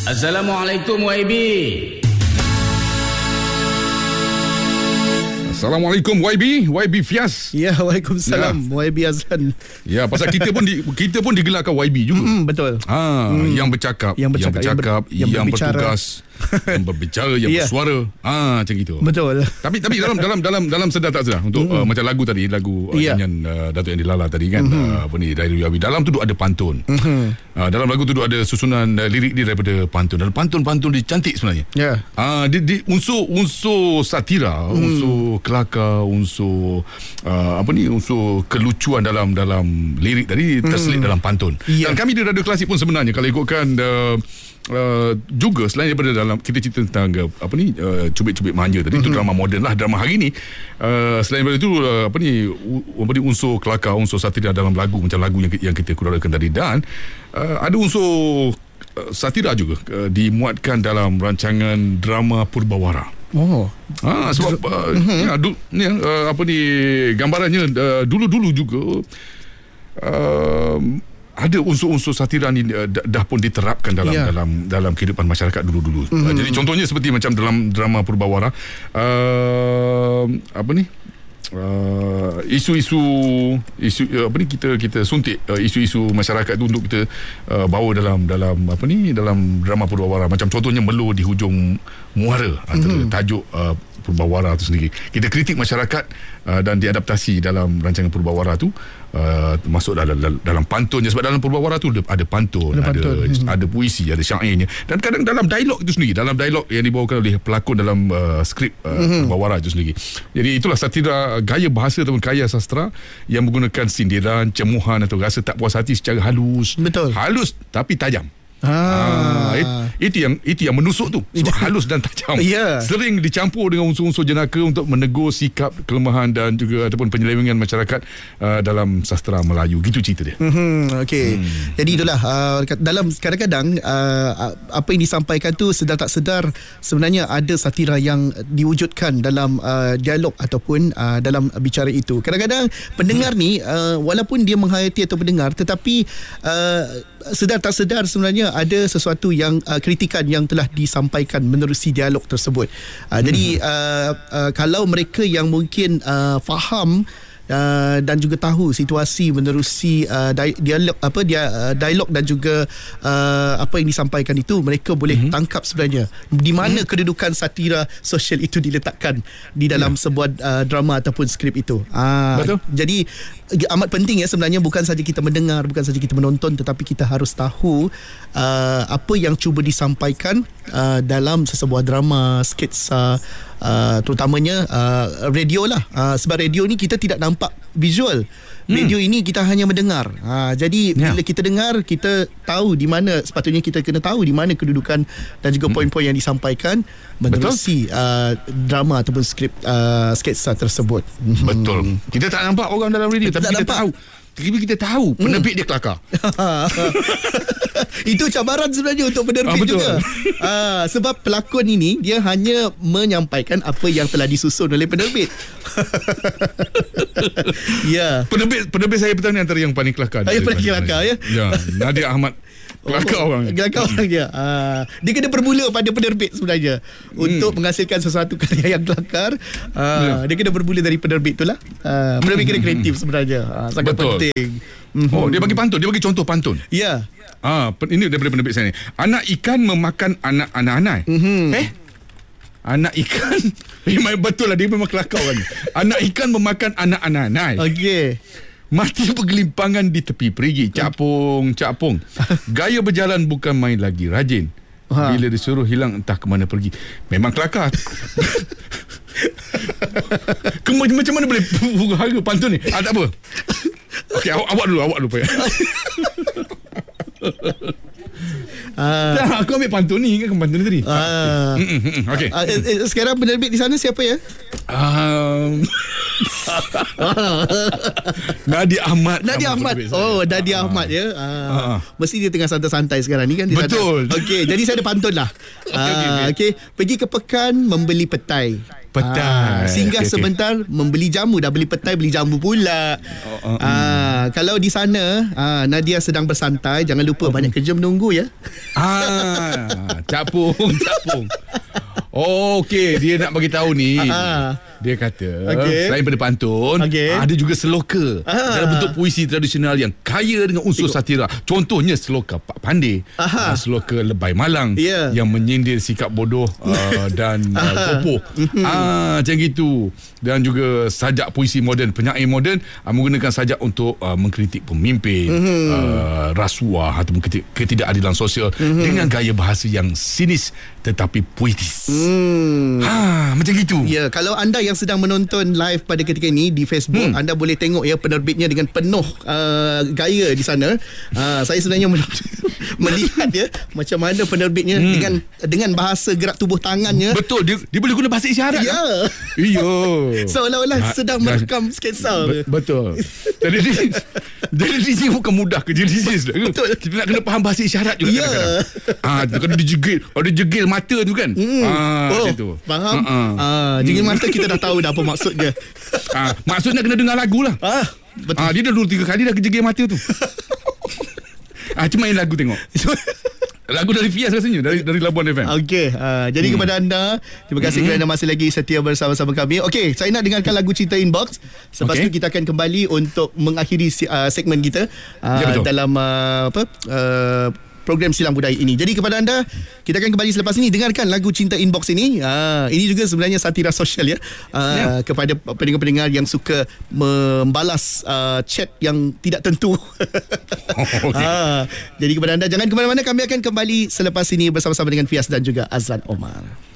Assalamualaikum YB. Assalamualaikum YB Fias. Ya, Waalaikumsalam YB Azlan. Ya, pasal kita pun digelarkan YB juga. Betul. Yang bercakap, yang bertugas, yang berbicara, yang bersuara. Macam gitu. Betul. Tapi dalam sedar tak sedar untuk macam lagu nyanyian Datuk Andy Lala tadi kan, Diary YB. Dalam tu ada pantun. Dalam lagu tu ada susunan lirik dia daripada pantun. Dan pantun dia cantik sebenarnya. Ya. Di unsur satira, unsur kelakar, unsur unsur kelucuan dalam lirik tadi terselit dalam pantun. Dan kami di Radio Klasik pun sebenarnya kalau ikutkan juga selain daripada dalam kita cerita tentang cubit-cubit manja tadi, itu drama moden lah, drama hari ni. Selain daripada itu unsur kelakar, unsur satira dalam lagu, macam lagu yang kita keluarkan tadi, dan ada unsur satira juga dimuatkan dalam rancangan drama Purbawara. Sebab gambarannya dulu juga ada unsur-unsur satira ni dah pun diterapkan dalam kehidupan masyarakat dulu-dulu. Jadi contohnya seperti macam dalam drama Purbawara, isu-isu kita suntik isu-isu masyarakat tu untuk kita bawa dalam drama Purbawara. Macam contohnya Melo di hujung muara, antara tajuk Purbawara tu sendiri. Kita kritik masyarakat dan diadaptasi dalam rancangan Purbawara tu, masuk dalam pantunnya. Sebab dalam Purbawara tu ada pantun, ada puisi, ada syairnya, dan kadang dalam dialog itu sendiri, dalam dialog yang dibawakan oleh pelakon dalam skrip Purbawara itu sendiri. Jadi itulah satira, gaya bahasa ataupun gaya sastra yang menggunakan sindiran, cemuhan atau rasa tak puas hati secara halus. Betul. Halus tapi tajam. Itu yang menusuk tu, sebab halus dan tajam. Sering dicampur dengan unsur-unsur jenaka untuk menegur sikap, kelemahan dan juga ataupun penyelewengan masyarakat dalam sastra Melayu. Gitu cerita dia. Okey. Jadi itulah dalam kadang-kadang apa yang disampaikan tu sedar tak sedar sebenarnya ada satira yang diwujudkan dalam dialog ataupun dalam bicara itu. Kadang-kadang pendengar ni walaupun dia menghayati atau mendengar, tetapi sedar tak sedar sebenarnya ada sesuatu yang kritikan yang telah disampaikan menerusi dialog tersebut. Jadi kalau mereka yang mungkin faham dan juga tahu situasi menerusi dialog dan juga apa yang disampaikan itu, mereka boleh tangkap sebenarnya di mana kedudukan satira sosial itu diletakkan di dalam sebuah drama ataupun skrip itu. Betul. Jadi amat penting sebenarnya, bukan saja kita mendengar, bukan saja kita menonton, tetapi kita harus tahu apa yang cuba disampaikan dalam sesebuah drama, sketsa, terutamanya radio lah. Sebab radio ni kita tidak nampak visual. Radio ini kita hanya mendengar. Jadi bila kita dengar, kita tahu di mana, sepatutnya kita kena tahu di mana kedudukan dan juga poin-poin yang disampaikan menerusi drama ataupun skrip sketsa tersebut. Betul. Kita tak nampak orang dalam radio, tapi kita tahu penerbit dia kelakar. Itu cabaran sebenarnya untuk penerbit juga. Sebab pelakon ini dia hanya menyampaikan apa yang telah disusun oleh penerbit. Penerbit saya petang ni antara yang paling kelakar. Yang paling kelakar ya. Nadia Ahmad. Kelakar orang dia. Dia kena bermula pada penerbit sebenarnya untuk menghasilkan sesuatu karya yang kelakar. Dia kena bermula dari penerbit tu lah. Penerbit kena kreatif sebenarnya. Sangat penting. Dia bagi pantun, dia bagi contoh pantun. Ya. Ini daripada penerbit saya ni. Anak ikan memakan anak-anak. Anak ikan memang betul lah, dia memang kelakar orang ni. Anak ikan memakan anak-anak. Okey. Mati bergelimpangan di tepi perigi. Capung. Gaya berjalan bukan main lagi, rajin. Bila disuruh hilang entah ke mana pergi. Memang kelakar. Macam mana boleh harga pantun ni? Tak apa. Okey, awak dulu Pak. Aku ambil pantun ni kan, pantun tadi. Okey. Sekarang penerbit di sana siapa ya? Nadia Ahmad. Nadia Ahmad ya. Mesti dia tengah santai-santai sekarang ni kan. Betul. Okey, jadi saya ada pantun lah. Okey. Pergi ke pekan membeli petai. Petai. Singgah sebentar membeli jamu. Dah beli petai, beli jamu pula. Kalau di sana Nadia sedang bersantai, jangan lupa banyak kerja menunggu ya. Capung. Okey, dia nak bagi tahu ni. Dia kata selain pada pantun, ada juga seloka dalam bentuk puisi tradisional yang kaya dengan unsur satira. Contohnya seloka Pak Pandey, seloka Lebay Malang yang menyindir sikap bodoh dan kopoh. Macam gitu. Dan juga sajak puisi moden, penyair moden menggunakan sajak untuk mengkritik pemimpin, rasuah atau ketidakadilan sosial dengan gaya bahasa yang sinis tetapi puitis. Macam gitu. Ya, kalau anda yang sedang menonton live pada ketika ini di Facebook, anda boleh tengok ya penerbitnya dengan penuh gaya di sana. Saya sebenarnya melihat ya macam mana penerbitnya dengan bahasa gerak tubuh tangannya. Betul, dia boleh guna bahasa isyarat. Ya. Iya. Seolah-olah sedang merekam sketsa. Betul. Jadi dia bukan mudah kerja di sini. Betul. Kita nak kena faham bahasa isyarat juga kadang-kadang. Kalau dia jegil mata tu kan. Macam tu. Faham? Jegil mata kita dah tahu dah apa maksudnya. Maksudnya kena dengar lagu lah. Betul. Dia dah 2-3 kali dah jegil mata tu. Cuma main lagu tengok. Lagu dari Fias rasanya, dari Labuan FM. Okey, jadi kepada anda, terima kasih kerana masih lagi setia bersama-sama kami. Okey, saya nak dengarkan lagu Cinta Inbox. Selepas tu kita akan kembali untuk mengakhiri segmen kita dalam program Silang Budaya ini. Jadi kepada anda, kita akan kembali selepas ini. Dengarkan lagu Cinta Inbox ini. Ini juga sebenarnya satira sosial ya. Kepada pendengar-pendengar yang suka membalas chat yang tidak tentu. Jadi kepada anda, jangan ke mana-mana. Kami akan kembali selepas ini bersama-sama dengan Fias dan juga Azlan Omar.